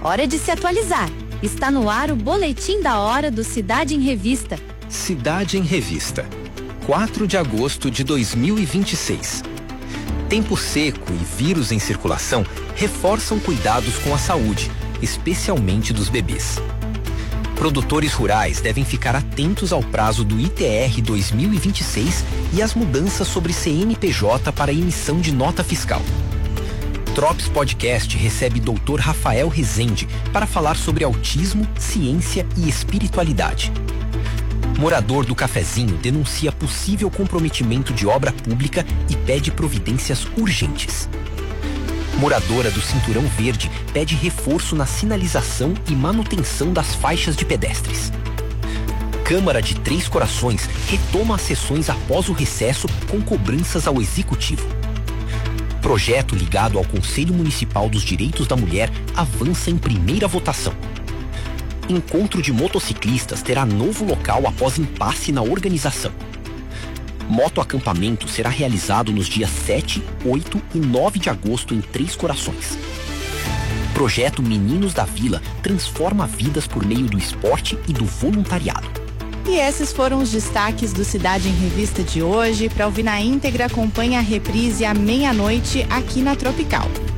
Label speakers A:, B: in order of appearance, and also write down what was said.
A: Hora de se atualizar. Está no ar o Boletim da Hora do Cidade em Revista.
B: Cidade em Revista, 4 de agosto de 2026. Tempo seco e vírus em circulação reforçam cuidados com a saúde, especialmente dos bebês. Produtores rurais devem ficar atentos ao prazo do ITR 2026 e às mudanças sobre CNPJ para emissão de nota fiscal. Trops Podcast recebe Dr. Rafael Rezende para falar sobre autismo, ciência e espiritualidade. Morador do Cafezinho denuncia possível comprometimento de obra pública e pede providências urgentes. Moradora do Cinturão Verde pede reforço na sinalização e manutenção das faixas de pedestres. Câmara de Três Corações retoma as sessões após o recesso com cobranças ao Executivo. Projeto ligado ao Conselho Municipal dos Direitos da Mulher avança em primeira votação. Encontro de motociclistas terá novo local após impasse na organização. Motoacampamento será realizado nos dias 7, 8 e 9 de agosto em Três Corações. Projeto Meninos da Vila transforma vidas por meio do esporte e do voluntariado.
C: E esses foram os destaques do Cidade em Revista de hoje. Para ouvir na íntegra, acompanhe a reprise à meia-noite aqui na Tropical.